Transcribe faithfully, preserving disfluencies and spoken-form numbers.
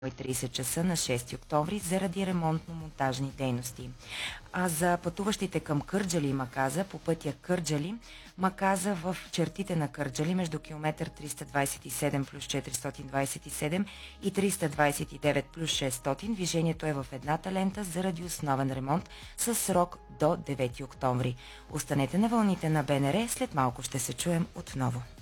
и тридесет часа на шести октомври заради ремонтно-монтажни дейности. А за пътуващите към Кърджали и Маказа по пътя Кърджали, Маказа в чертите на Кърджали между километър триста двадесет и седем плюс четиристотин двадесет и седем и триста двадесет и девет плюс шестстотин, движението е в едната лента заради основен ремонт с срок до девети октомври. Останете на вълните на БНР, след малко ще се чуем отново.